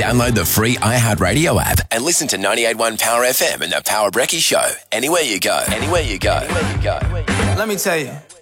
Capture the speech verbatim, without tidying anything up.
Download the free iHeartRadio app and listen to ninety-eight point one Power F M and the Power Brekkie Show. Anywhere you go. Anywhere you go. Anywhere you go. Let me tell you.